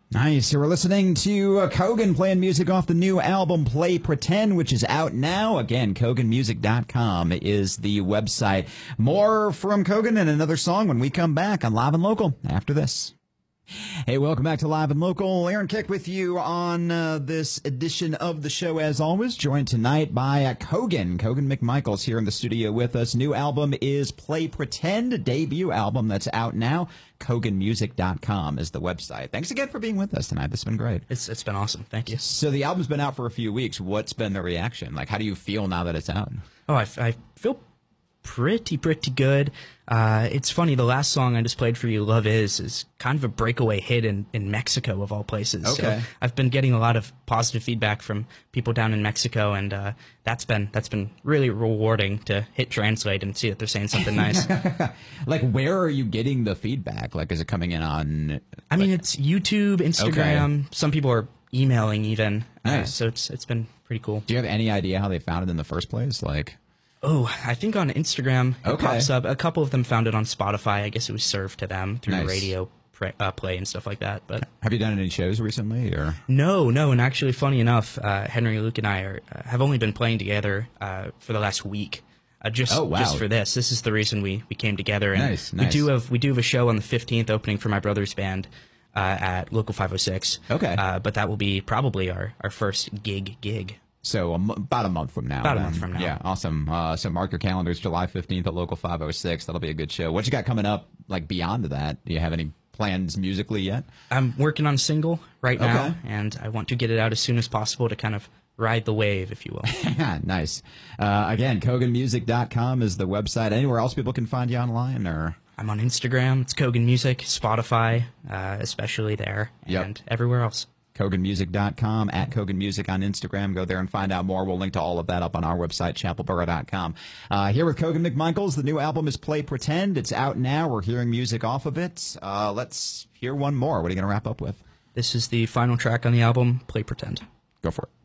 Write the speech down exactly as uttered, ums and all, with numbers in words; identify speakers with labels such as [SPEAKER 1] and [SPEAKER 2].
[SPEAKER 1] Nice. You were listening to uh, Kogan playing music off the new album Play Pretend, which is out now. Again, Kogan Music dot com is the website. More from Kogan and another song when we come back on Live and Local after this. Hey, welcome back to Live and Local. Aaron Kick with you on uh, this edition of the show, as always, joined tonight by uh, Kogan. Kogan McMichaels here in the studio with us. New album is Play Pretend, a debut album that's out now. Kogan Music dot com is the website. Thanks again for being with us tonight. This has been great.
[SPEAKER 2] It's It's been awesome. Thank you.
[SPEAKER 1] So the album's been out for a few weeks. What's been the reaction? Like, how do you feel now that it's out?
[SPEAKER 2] Oh, I, I feel pretty, pretty good. Uh, it's funny, the last song I just played for you, Love Is, is kind of a breakaway hit in, in Mexico, of all places.
[SPEAKER 1] Okay.
[SPEAKER 2] So I've been getting a lot of positive feedback from people down in Mexico, and uh, that's been that's been really rewarding to hit translate and see that they're saying something nice.
[SPEAKER 1] Like, where are you getting the feedback? Like, is it coming in on...
[SPEAKER 2] I mean, it's YouTube, Instagram.
[SPEAKER 1] Okay.
[SPEAKER 2] Some people are emailing even.
[SPEAKER 1] Nice.
[SPEAKER 2] Uh, so it's it's been pretty cool.
[SPEAKER 1] Do you have any idea how they found it in the first place? Like...
[SPEAKER 2] Oh, I think on Instagram it
[SPEAKER 1] Okay.
[SPEAKER 2] pops up. A couple of them found it on Spotify. I guess it was served to them through
[SPEAKER 1] Nice.
[SPEAKER 2] radio pre- uh, play and stuff like that. But
[SPEAKER 1] Have you done any shows recently, or...
[SPEAKER 2] no, no. And actually, funny enough, uh, Henry, Luke, and I are, uh, have only been playing together uh, for the last week. Uh, just
[SPEAKER 1] Oh, wow.
[SPEAKER 2] just for this. This is the reason we, we came together. And
[SPEAKER 1] Nice,
[SPEAKER 2] we
[SPEAKER 1] nice.
[SPEAKER 2] do have we do have a show on the fifteenth opening for my brother's band uh, at Local five oh six.
[SPEAKER 1] Okay.
[SPEAKER 2] Uh, but that will be probably our, our first gig gig.
[SPEAKER 1] So a m- about a month from now.
[SPEAKER 2] About a
[SPEAKER 1] then.
[SPEAKER 2] month from now.
[SPEAKER 1] Yeah, awesome. Uh, so mark your calendars, July fifteenth at Local five oh six. That'll be a good show. What you got coming up, like, beyond that? Do you have any plans musically yet?
[SPEAKER 2] I'm working on a single right now,
[SPEAKER 1] Okay.
[SPEAKER 2] and I want to get it out as soon as possible to kind of ride the wave, if you will.
[SPEAKER 1] Nice. Uh, again, Kogan Music dot com is the website. Anywhere else people can find you online, or...
[SPEAKER 2] I'm on Instagram. It's Kogan Music, Spotify, uh, especially there,
[SPEAKER 1] Yep.
[SPEAKER 2] and everywhere else.
[SPEAKER 1] Kogan Music dot com, at Kogan Music on Instagram. Go there and find out more. We'll link to all of that up on our website, chapel borough dot com. Uh, here with Kogan McMichaels, the new album is Play Pretend. It's out now. We're hearing music off of it. Uh, let's hear one more. What are you going to wrap up with?
[SPEAKER 2] This is the final track on the album, Play Pretend.
[SPEAKER 1] Go for it.